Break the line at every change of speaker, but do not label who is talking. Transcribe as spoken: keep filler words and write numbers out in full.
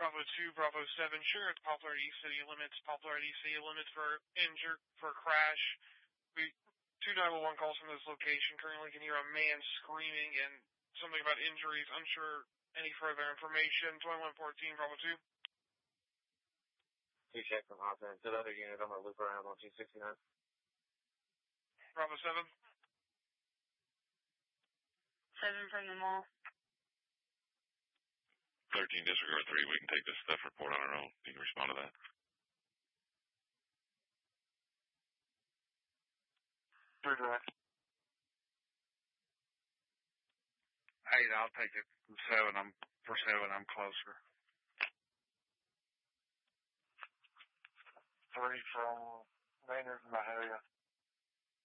Bravo two, Bravo seven, sure, it's Poplar East city limits, Poplar East city limits for injured, for crash. We, two nine one one calls from this location. Currently can hear a man screaming and something about injuries. Unsure any further information. twenty-one fourteen, Bravo two.
Two check from Hopkins. To the other unit, I'm going to loop around on two sixty-nine.
Bravo seven.
seven from the mall.
thirteen, disregard three. We can take this theft report on our own. You can respond to that.
Three direct.
Eight, I'll take it. From seven, I'm, for seven, I'm closer.
Three from Maynard and Mahalia.